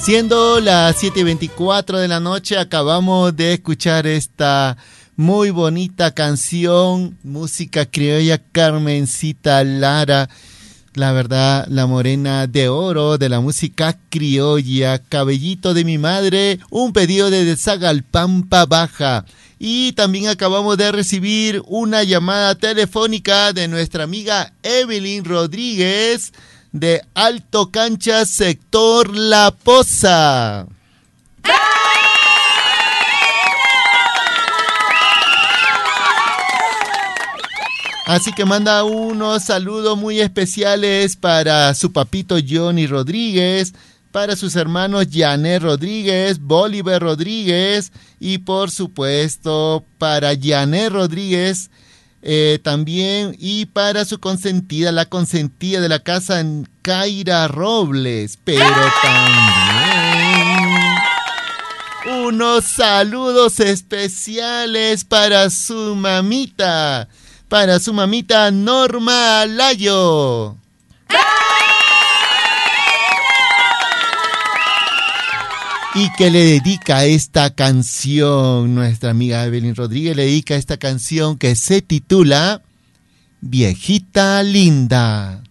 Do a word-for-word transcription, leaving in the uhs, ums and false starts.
Siendo las siete y veinticuatro de la noche, acabamos de escuchar esta muy bonita canción, música criolla, Carmencita Lara, la verdad, la morena de oro de la música criolla, Cabellito de mi madre, un pedido de Zagalpampa Baja. Y también acabamos de recibir una llamada telefónica de nuestra amiga Evelyn Rodríguez, de Alto Cancha, sector La Poza. Así que manda unos saludos muy especiales para su papito Johnny Rodríguez, para sus hermanos Janet Rodríguez, Bolívar Rodríguez y por supuesto para Janet Rodríguez, Eh, también, y para su consentida, la consentida de la casa en Kaira Robles, pero también unos saludos especiales para su mamita, para su mamita Norma Layo. Y que le dedica esta canción, nuestra amiga Evelyn Rodríguez le dedica esta canción que se titula Viejita Linda.